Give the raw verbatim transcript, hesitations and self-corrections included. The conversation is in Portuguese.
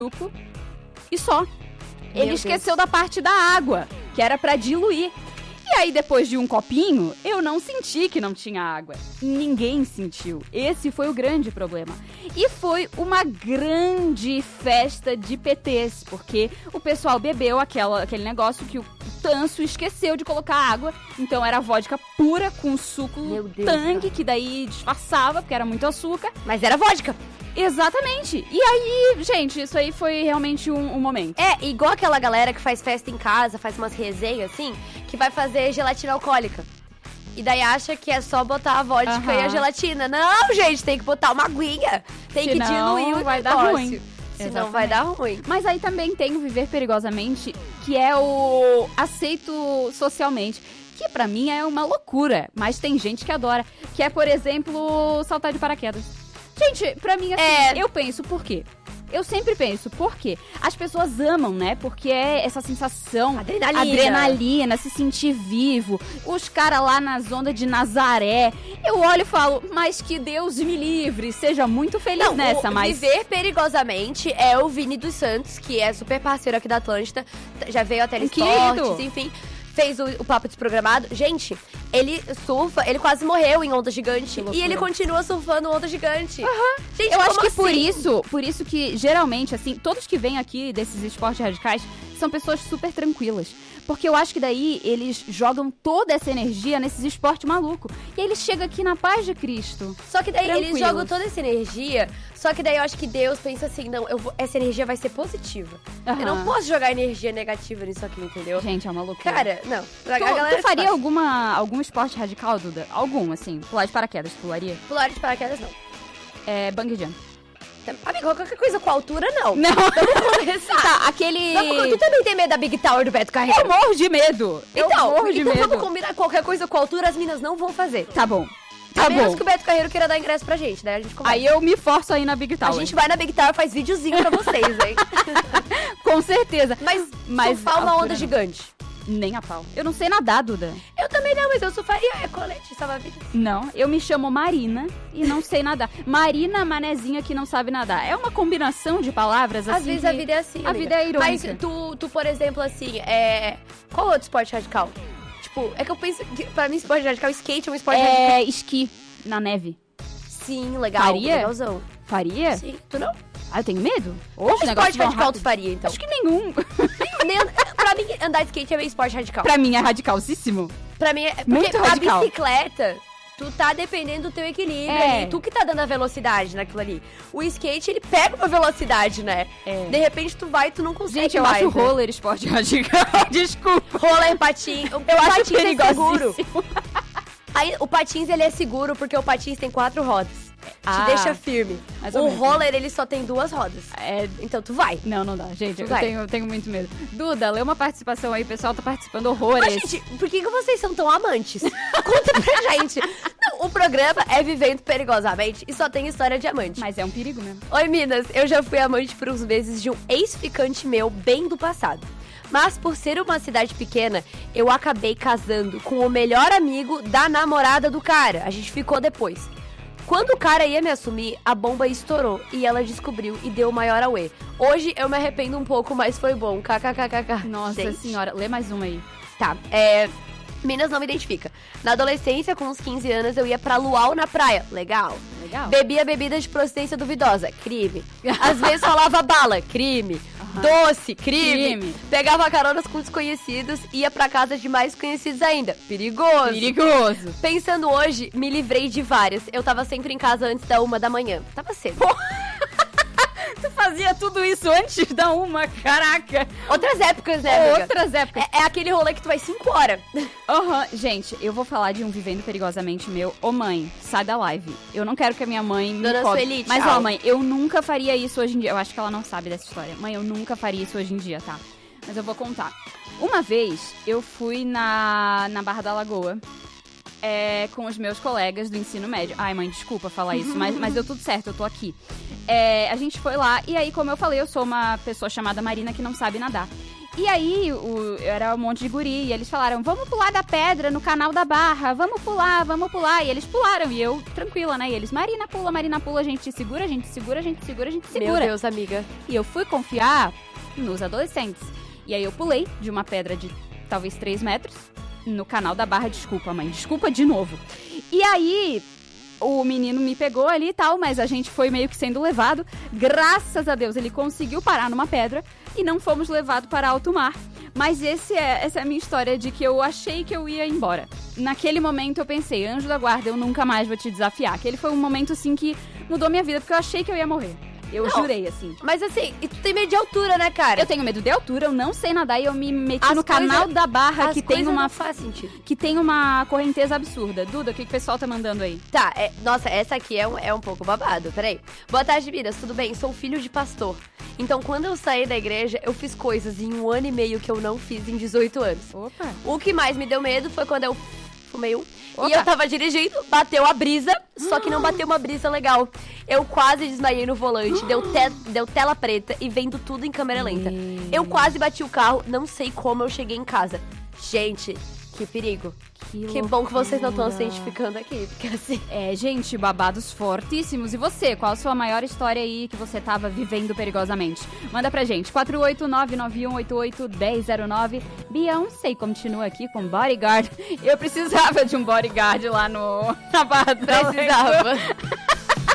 suco e só. Ele Meu esqueceu Deus. da parte da água, que era pra diluir. E aí, depois de um copinho, eu não senti que não tinha água. Ninguém sentiu. Esse foi o grande problema. E foi uma grande festa de P Tês, porque o pessoal bebeu aquela, aquele negócio que o Tanso esqueceu de colocar água. Então era vodka pura com suco Meu Deus, tangue, cara. que daí disfarçava, porque era muito açúcar. Mas era vodka. Exatamente. E aí, gente, isso aí foi realmente um, um momento. É, igual aquela galera que faz festa em casa, faz umas resenhas assim, que vai fazer gelatina alcoólica. E daí acha que é só botar a vodka Aham. e a gelatina. Não, gente, tem que botar uma aguinha. Tem que Senão diluir o vai dar negócio. ruim. Senão vai dar ruim. Mas aí também tem o Viver Perigosamente, que é o aceito socialmente. Que pra mim é uma loucura, mas tem gente que adora. Que é, por exemplo, saltar de paraquedas. Gente, pra mim, assim, É. eu penso, por quê? Eu sempre penso, por quê? As pessoas amam, né? Porque é essa sensação... Adrenalina. Adrenalina, se sentir vivo. Os caras lá nas ondas de Nazaré. Eu olho e falo, mas que Deus me livre. Seja muito feliz Não, nessa, o mas... Viver Perigosamente é o Vini dos Santos, que é super parceiro aqui da Atlântida. Já veio a Telesportes, querido. enfim. Fez o, o Papo Desprogramado. Gente, ele surfa, ele quase morreu em onda gigante. loucura. E ele continua surfando onda gigante. Gente, Eu acho como que por assim? isso, por isso que geralmente, assim, todos que vêm aqui desses esportes radicais são pessoas super tranquilas. Porque eu acho que daí eles jogam toda essa energia nesses esportes malucos. E aí eles chegam aqui na paz de Cristo. Só que daí eles Tranquilos. jogam toda essa energia, só que daí eu acho que Deus pensa assim, não, eu vou- essa energia vai ser positiva. Eu não Aham. posso jogar energia negativa nisso aqui, entendeu? Gente, é uma loucura. Cara, não. A tu, galera tu faria faz. alguma, algum esporte radical, Duda? Algum, assim, pular de paraquedas, tu pularia? Pular de paraquedas, não. É, bungee jump. Amigo, qualquer coisa com altura, não. Não. Vamos começar. Tá, aquele... Vamos- Tu também tem medo da Big Tower do Beto Carreiro? Eu morro de medo. Eu Então, morro de então medo. vamos combinar qualquer coisa com altura, as minas não vão fazer. Tá bom. Tá A menos bom. que o Beto Carreiro queira dar ingresso pra gente, daí a gente conversa. Aí eu me forço aí na Big A Tower. gente vai na Big Tower e faz videozinho pra vocês, hein? Com certeza. Mas, Mas surfar uma altura onda não. gigante. Nem a pau. Eu não sei nadar, Duda. Eu também não, mas eu surfaria. É colete, salva-vidas. Não, eu me chamo Marina e não sei nadar. Marina, manezinha que não sabe nadar. É uma combinação de palavras assim. Às vezes que- a vida é assim, A amiga. vida é irônica. Mas tu, tu, por exemplo, assim, é... Qual outro esporte radical? Tipo, é que eu penso que pra mim esporte radical, skate é um esporte radical. É esqui na neve. Sim, legal. Faria? Legalzão. Faria? Sim, tu não? Ah, eu tenho medo? Qual Oxe, esporte vão radical tu rápido. faria, então? Acho que nenhum. Nem, pra mim, andar de skate é meio esporte radical. Pra mim é radicalzíssimo. Pra mim, é porque Muito a radical. bicicleta, tu tá dependendo do teu equilíbrio É. ali. Tu que tá dando a velocidade naquilo ali. O skate, ele pega uma velocidade, né? É. De repente, tu vai e tu não consegue Gente, eu mais, acho né? roller esporte radical. Desculpa. Roller, patins. O Eu acho patins é seguro. perigosíssimo. Aí, o patins, ele é seguro porque o patins tem quatro rodas. Ah, Te deixa firme. mais ou O menos. roller, ele só tem duas rodas. É, Então, tu vai. não, não dá. Gente, eu Vai. tenho, tenho muito medo. Duda, lê uma participação aí. O pessoal tá participando horrores. Mas, gente, por que, que vocês são tão amantes? Conta pra gente. Não, o programa é Vivendo Perigosamente e só tem história de amante. Mas é um perigo mesmo. Oi, Minas. Eu já fui amante por uns meses de um ex-ficante meu bem do passado. Mas por ser uma cidade pequena, eu acabei casando com o melhor amigo da namorada do cara. A gente ficou depois. Quando o cara ia me assumir, a bomba estourou e ela descobriu e deu o maior auê. Hoje eu me arrependo um pouco, mas foi bom. KKKKK. Nossa Gente. senhora, lê mais uma aí. Tá, é... Minas não me identifica. Na adolescência, com uns quinze anos, eu ia pra Luau na praia. Legal. Legal. Bebia bebida de procedência duvidosa. Crime. Às vezes rolava bala. Crime. Doce. Crime. Crime. Pegava caronas com desconhecidos. Ia pra casa de mais conhecidos ainda. Perigoso. Perigoso. Pensando hoje, me livrei de várias. Eu tava sempre em casa antes da uma da manhã. Tava cedo. Tu fazia tudo isso antes da uma, caraca. Outras épocas, né, amiga? Outras épocas. É, é aquele rolê que tu vai cinco horas. Aham. Gente, eu vou falar de um Vivendo Perigosamente meu. Ô mãe, sai da live. Eu não quero que a minha mãe me Dona cobre. Sueli, Mas tchau. ó, mãe, eu nunca faria isso hoje em dia. Eu acho que ela não sabe dessa história. Mãe, eu nunca faria isso hoje em dia, tá? Mas eu vou contar. Uma vez, eu fui na, na Barra da Lagoa. É, com os meus colegas do ensino médio. Ai, mãe, desculpa falar isso, mas, mas deu tudo certo, eu tô aqui. É, a gente foi lá, e aí, como eu falei, eu sou uma pessoa chamada Marina que não sabe nadar. E aí, o, era um monte de guri, e eles falaram, vamos pular da pedra no canal da Barra, vamos pular, vamos pular. E eles pularam, e eu, tranquila, né? E eles, Marina, pula, Marina, pula, a gente segura, a gente segura, a gente segura, a gente segura. Meu Deus, amiga. E eu fui confiar nos adolescentes. E aí eu pulei de uma pedra de talvez três metros no canal da Barra. Desculpa, mãe, desculpa de novo. E aí... O menino me pegou ali e tal, mas a gente foi meio que sendo levado. Graças a Deus, ele conseguiu parar numa pedra e não fomos levados para alto mar. Mas esse é, essa é a minha história de que eu achei que eu ia embora. Naquele momento eu pensei, anjo da guarda, eu nunca mais vou te desafiar. Aquele foi um momento, assim, que mudou minha vida, porque eu achei que eu ia morrer. Eu Não, jurei, assim. Mas assim, e tu tem medo de altura, né, cara? Eu tenho medo de altura, eu não sei nadar e eu me meti As no coisa- canal da Barra, As que tem coisas uma não faz sentido. que tem uma correnteza absurda. Duda, o que, que o pessoal tá mandando aí? Tá, é, nossa, essa aqui é um, é um pouco babado, peraí. Boa tarde, Miras, tudo bem? Sou filho de pastor. Então, quando eu saí da igreja, eu fiz coisas em um ano e meio que eu não fiz em dezoito anos. Opa! O que mais me deu medo foi quando eu fumei um. Opa. E eu tava dirigindo, bateu a brisa, só que não bateu uma brisa legal. Eu quase desmaiei no volante, deu, te- deu tela preta e vendo tudo em câmera lenta. Eu quase bati o carro, não sei como eu cheguei em casa. Gente, que perigo. Que, Que bom que vocês não estão se loucura. identificando aqui, porque assim... É, gente, babados fortíssimos. E você, qual a sua maior história aí que você tava vivendo perigosamente? Manda pra gente, quatro oito nove nove um oito oito um zero zero nove. Beyoncé continua aqui com Bodyguard. Eu precisava de um bodyguard lá no, na Barra do Precisava.